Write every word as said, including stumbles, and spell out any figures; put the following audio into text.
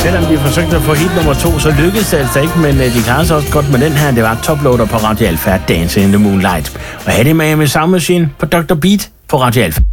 Selvom de forsøgte at få hit nummer to, så lykkedes det altså ikke, men de klarede sig også godt med den her. Det var Toploader på Radio Alpha, Dance in the Moonlight. Og her er det med med Sound Machine på doktor Beat på Radio Alpha.